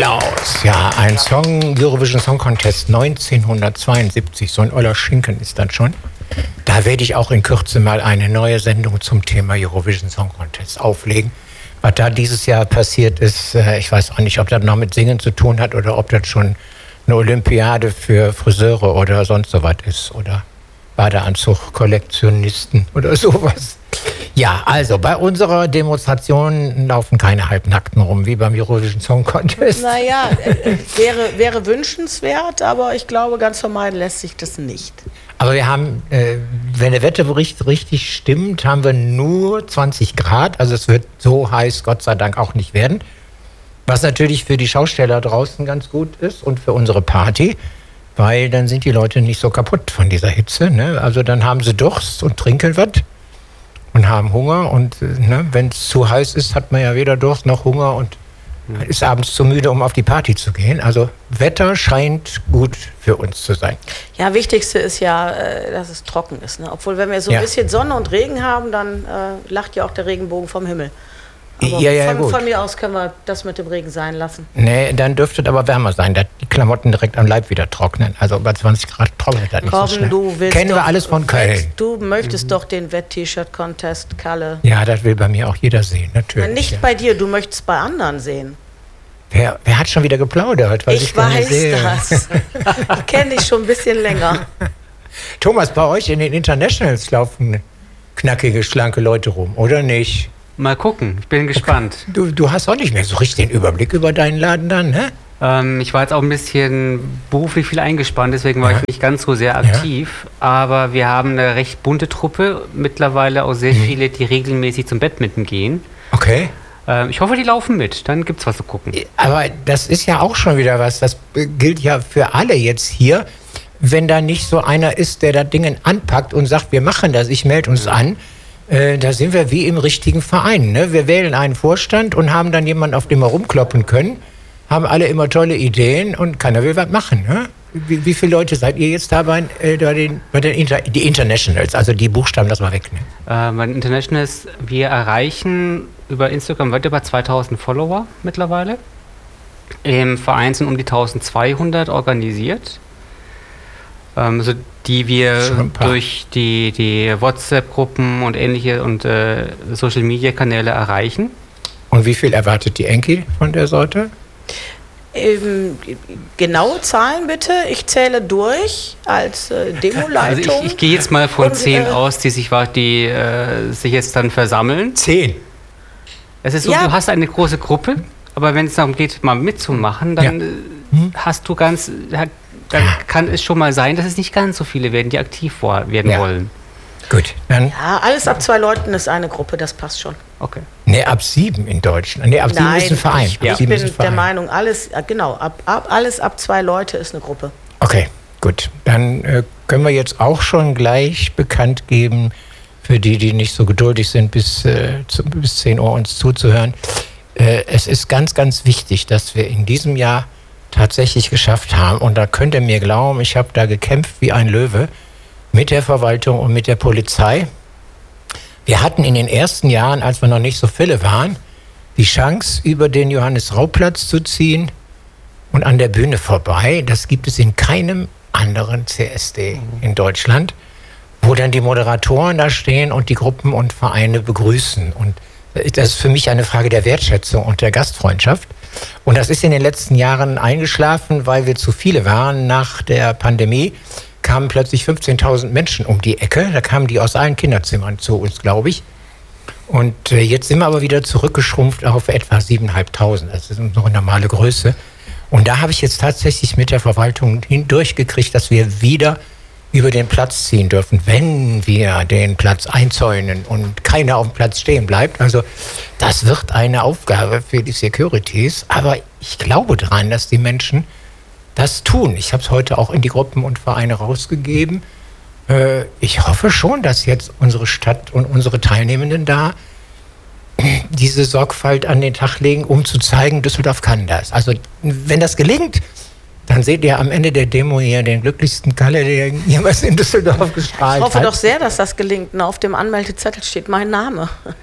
Applaus. Ja, ein Song, Eurovision Song Contest 1972. So ein oller Schinken ist das schon. Da werde ich auch in Kürze mal eine neue Sendung zum Thema Eurovision Song Contest auflegen. Was da dieses Jahr passiert ist, ich weiß auch nicht, ob das noch mit Singen zu tun hat oder ob das schon eine Olympiade für Friseure oder sonst so was ist. Oder Badeanzug-Kollektionisten oder sowas. Ja, also bei unserer Demonstration laufen keine Halbnackten rum, wie beim Eurovision Song Contest. Naja, wäre wünschenswert, aber ich glaube, ganz vermeiden lässt sich das nicht. Aber wir haben, wenn der Wetterbericht richtig stimmt, haben wir nur 20 Grad. Also es wird so heiß, Gott sei Dank, auch nicht werden. Was natürlich für die Schausteller draußen ganz gut ist und für unsere Party, weil dann sind die Leute nicht so kaputt von dieser Hitze. Ne? Also dann haben sie Durst und trinken was und haben Hunger. Und wenn es zu heiß ist, hat man ja weder Durst noch Hunger und ist abends zu müde, um auf die Party zu gehen. Also Wetter scheint gut für uns zu sein. Ja, wichtigste ist ja, dass es trocken ist. Ne? Obwohl, wenn wir so ein bisschen Sonne und Regen haben, dann lacht ja auch der Regenbogen vom Himmel. Aber von mir aus können wir das mit dem Regen sein lassen. Nee, dann dürfte es aber wärmer sein, dass die Klamotten direkt am Leib wieder trocknen. Also bei 20 Grad trocknet das nicht so schnell. Kennen wir alles von Köln. Du möchtest doch den Wett-T-Shirt-Contest, Kalle. Ja, das will bei mir auch jeder sehen, natürlich. Nicht bei dir, du möchtest bei anderen sehen. Wer hat schon wieder geplaudert? Ich weiß das. Ich kenne dich schon ein bisschen länger. Thomas, bei euch in den Internationals laufen knackige, schlanke Leute rum, oder nicht? Mal gucken, ich bin gespannt. Du hast auch nicht mehr so richtig den Überblick über deinen Laden dann, ne? Ich war jetzt auch ein bisschen beruflich viel eingespannt, deswegen war ich nicht ganz so sehr aktiv. Ja. Aber wir haben eine recht bunte Truppe, mittlerweile auch sehr viele, die regelmäßig zum Badminton gehen. Okay. Ich hoffe, die laufen mit, dann gibt's was zu gucken. Aber das ist ja auch schon wieder was, das gilt ja für alle jetzt hier. Wenn da nicht so einer ist, der da Dinge anpackt und sagt, wir machen das, ich melde uns an, da sind wir wie im richtigen Verein. Ne? Wir wählen einen Vorstand und haben dann jemanden, auf den wir rumkloppen können, haben alle immer tolle Ideen und keiner will was machen. Ne? Wie viele Leute seid ihr jetzt da bei den die Internationals, also die Buchstaben, lass mal weg. Ne? Bei den Internationals, wir erreichen über Instagram weit über 2000 Follower mittlerweile. Im Verein sind um die 1200 organisiert. Also die wir durch die WhatsApp-Gruppen und ähnliche und Social-Media-Kanäle erreichen. Und wie viel erwartet die Enki von der Sorte? Genaue Zahlen bitte. Ich zähle durch als Demoleitung. Also ich gehe jetzt mal von 10 aus, die sich jetzt dann versammeln. 10? Es ist so, du hast eine große Gruppe, aber wenn es darum geht, mal mitzumachen, dann hast du dann kann es schon mal sein, dass es nicht ganz so viele werden, die aktiv werden wollen. Gut. Dann alles ab 2 Leuten ist eine Gruppe, das passt schon. Okay. Ne, ab 7 in Deutschland. Ne, ab 7 ist ein Verein. Ich bin der Meinung, alles ab 2 Leute ist eine Gruppe. Okay, gut. Dann können wir jetzt auch schon gleich bekannt geben, für die nicht so geduldig sind, bis 10 Uhr uns zuzuhören. Es ist ganz, ganz wichtig, dass wir in diesem Jahr tatsächlich geschafft haben. Und da könnt ihr mir glauben, ich habe da gekämpft wie ein Löwe mit der Verwaltung und mit der Polizei. Wir hatten in den ersten Jahren, als wir noch nicht so viele waren, die Chance, über den Johannes-Rau-Platz zu ziehen und an der Bühne vorbei. Das gibt es in keinem anderen CSD in Deutschland, wo dann die Moderatoren da stehen und die Gruppen und Vereine begrüßen. Und das ist für mich eine Frage der Wertschätzung und der Gastfreundschaft. Und das ist in den letzten Jahren eingeschlafen, weil wir zu viele waren. Nach der Pandemie kamen plötzlich 15.000 Menschen um die Ecke. Da kamen die aus allen Kinderzimmern zu uns, glaube ich. Und jetzt sind wir aber wieder zurückgeschrumpft auf etwa 7.500. Das ist unsere normale Größe. Und da habe ich jetzt tatsächlich mit der Verwaltung hindurchgekriegt, dass wir wieder über den Platz ziehen dürfen, wenn wir den Platz einzäunen und keiner auf dem Platz stehen bleibt. Also das wird eine Aufgabe für die Securities. Aber ich glaube daran, dass die Menschen das tun. Ich habe es heute auch in die Gruppen und Vereine rausgegeben. Ich hoffe schon, dass jetzt unsere Stadt und unsere Teilnehmenden da diese Sorgfalt an den Tag legen, um zu zeigen, Düsseldorf kann das. Also wenn das gelingt, dann seht ihr am Ende der Demo hier den glücklichsten Kalle, der jemals in Düsseldorf gestrahlt hat. Ich hoffe doch sehr, dass das gelingt. Auf dem Anmeldezettel steht mein Name.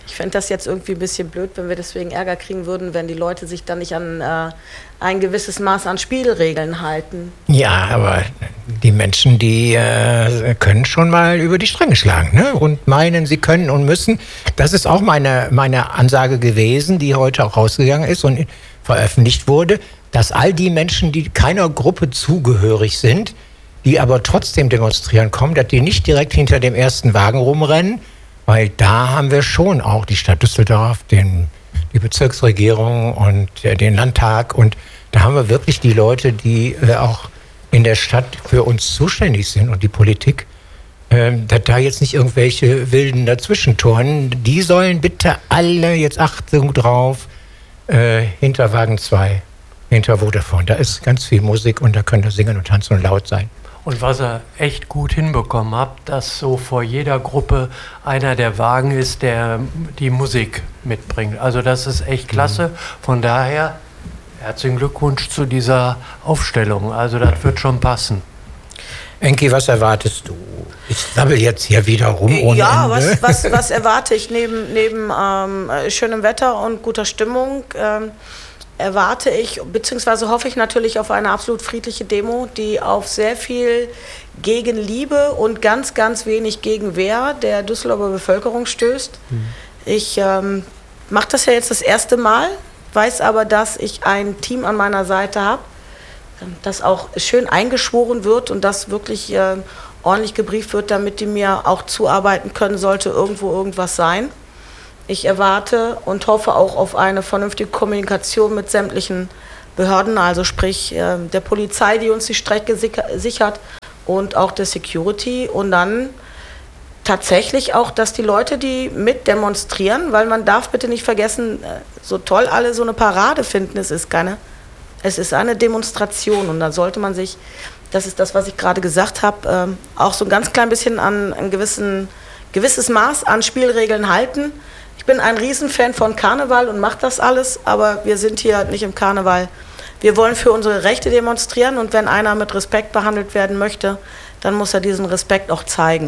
Ich fände das jetzt irgendwie ein bisschen blöd, wenn wir deswegen Ärger kriegen würden, wenn die Leute sich dann nicht an ein gewisses Maß an Spielregeln halten. Ja, aber die Menschen, die können schon mal über die Stränge schlagen, ne? Und meinen, sie können und müssen. Das ist auch meine Ansage gewesen, die heute auch rausgegangen ist und veröffentlicht wurde, dass all die Menschen, die keiner Gruppe zugehörig sind, die aber trotzdem demonstrieren kommen, dass die nicht direkt hinter dem ersten Wagen rumrennen, weil da haben wir schon auch die Stadt Düsseldorf, die Bezirksregierung und den Landtag. Und da haben wir wirklich die Leute, die auch in der Stadt für uns zuständig sind und die Politik, dass da jetzt nicht irgendwelche Wilden dazwischen turnen. Die sollen bitte alle, jetzt Achtung drauf, hinter Wagen 2, hinter Vodafone. Da ist ganz viel Musik und da könnt ihr singen und tanzen und laut sein. Und was er echt gut hinbekommen hat, dass so vor jeder Gruppe einer der Wagen ist, der die Musik mitbringt. Also das ist echt klasse. Von daher herzlichen Glückwunsch zu dieser Aufstellung. Also das wird schon passen. Enki, was erwartest du? Ich sabbel jetzt hier wieder rum ohne Ende. Was erwarte ich neben schönem Wetter und guter Stimmung? Erwarte ich, beziehungsweise hoffe ich natürlich auf eine absolut friedliche Demo, die auf sehr viel Gegenliebe und ganz, ganz wenig Gegenwehr der Düsseldorfer Bevölkerung stößt. Ich mache das ja jetzt das erste Mal, weiß aber, dass ich ein Team an meiner Seite habe, das auch schön eingeschworen wird und das wirklich ordentlich gebrieft wird, damit die mir auch zuarbeiten können, sollte irgendwo irgendwas sein. Ich erwarte und hoffe auch auf eine vernünftige Kommunikation mit sämtlichen Behörden, also sprich der Polizei, die uns die Strecke sichert und auch der Security. Und dann tatsächlich auch, dass die Leute, die mit demonstrieren, weil man darf bitte nicht vergessen, so toll alle so eine Parade finden, es ist eine Demonstration und da sollte man sich, das ist das, was ich gerade gesagt habe, auch so ein ganz klein bisschen an ein gewisses Maß an Spielregeln halten. Ich bin ein Riesenfan von Karneval und mache das alles, aber wir sind hier nicht im Karneval. Wir wollen für unsere Rechte demonstrieren und wenn einer mit Respekt behandelt werden möchte, dann muss er diesen Respekt auch zeigen.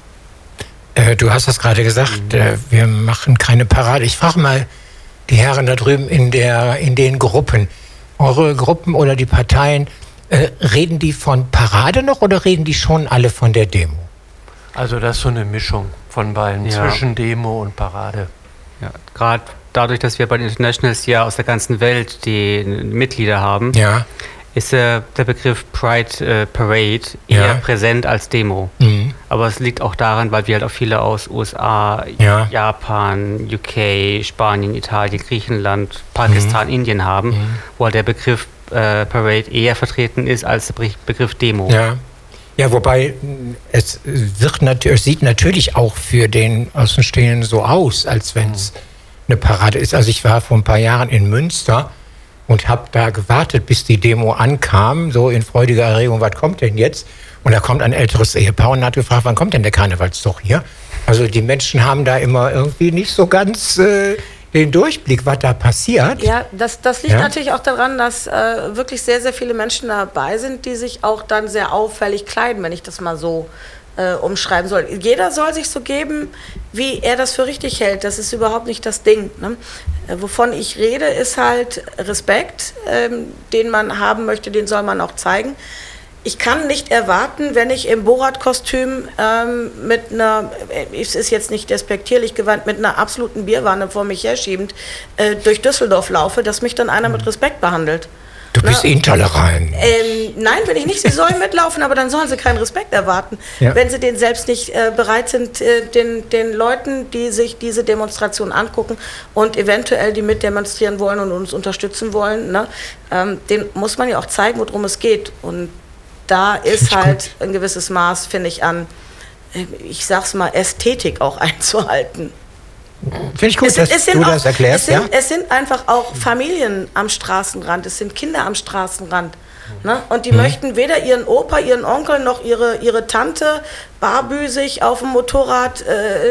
Du hast das gerade gesagt, wir machen keine Parade. Ich frage mal die Herren da drüben in den Gruppen. Eure Gruppen oder die Parteien, reden die von Parade noch oder reden die schon alle von der Demo? Also das ist so eine Mischung von beiden, zwischen Demo und Parade. Ja, gerade dadurch, dass wir bei den Internationals ja aus der ganzen Welt die Mitglieder haben, ist der Begriff Pride Parade eher präsent als Demo. Aber es liegt auch daran, weil wir halt auch viele aus USA, Japan, UK, Spanien, Italien, Griechenland, Pakistan, Indien haben, wo halt der Begriff Parade eher vertreten ist als der Begriff Demo. Ja, wobei es sieht natürlich auch für den Außenstehenden so aus, als wenn es eine Parade ist. Also ich war vor ein paar Jahren in Münster und habe da gewartet, bis die Demo ankam, so in freudiger Erregung, was kommt denn jetzt? Und da kommt ein älteres Ehepaar und hat gefragt, wann kommt denn der Karnevalszug hier? Also die Menschen haben da immer irgendwie nicht so ganz den Durchblick, was da passiert. Ja, das liegt natürlich auch daran, dass wirklich sehr, sehr viele Menschen dabei sind, die sich auch dann sehr auffällig kleiden, wenn ich das mal so umschreiben soll. Jeder soll sich so geben, wie er das für richtig hält. Das ist überhaupt nicht das Ding. Ne? Wovon ich rede, ist halt Respekt, den man haben möchte, den soll man auch zeigen. Ich kann nicht erwarten, wenn ich im Borat-Kostüm mit einer, es ist jetzt nicht despektierlich gewandt, mit einer absoluten Bierwanne vor mich herschiebend durch Düsseldorf laufe, dass mich dann einer mit Respekt behandelt. Du bist intolerant. Nein, will ich nicht. Sie sollen mitlaufen, aber dann sollen sie keinen Respekt erwarten. Wenn sie den selbst nicht bereit sind, den Leuten, die sich diese Demonstration angucken und eventuell die mitdemonstrieren wollen und uns unterstützen wollen, ne, den muss man ja auch zeigen, worum es geht. Und da ist halt ein gewisses Maß, finde ich, an, ich sag's mal, Ästhetik auch einzuhalten. Finde ich gut, dass du das erklärst. Es sind einfach auch Familien am Straßenrand, es sind Kinder am Straßenrand. Ne? Und die möchten weder ihren Opa, ihren Onkel noch ihre Tante barbüsig auf dem Motorrad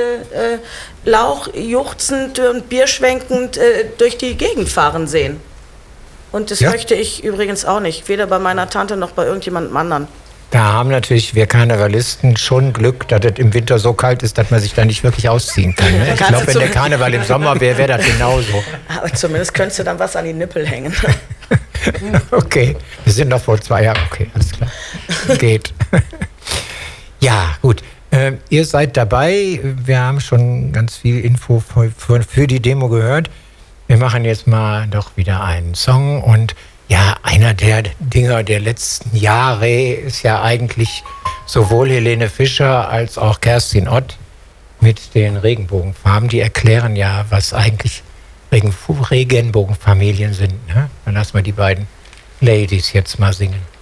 Lauch juchzend und bierschwenkend durch die Gegend fahren sehen. Und das möchte ich übrigens auch nicht, weder bei meiner Tante noch bei irgendjemandem anderen. Da haben natürlich wir Karnevalisten schon Glück, dass es im Winter so kalt ist, dass man sich da nicht wirklich ausziehen kann. Ne? Ich glaube, wenn der Karneval im Sommer wäre, wäre das genauso. Aber zumindest könntest du dann was an die Nippel hängen. Okay, wir sind noch vor 2 Jahren. Okay, alles klar. Geht. Ja, gut. Ihr seid dabei. Wir haben schon ganz viel Info für die Demo gehört. Wir machen jetzt mal doch wieder einen Song. Und ja, einer der Dinger der letzten Jahre ist ja eigentlich sowohl Helene Fischer als auch Kerstin Ott mit den Regenbogenfarben. Die erklären ja, was eigentlich Regenbogenfamilien sind. Ne? Dann lassen wir die beiden Ladies jetzt mal singen.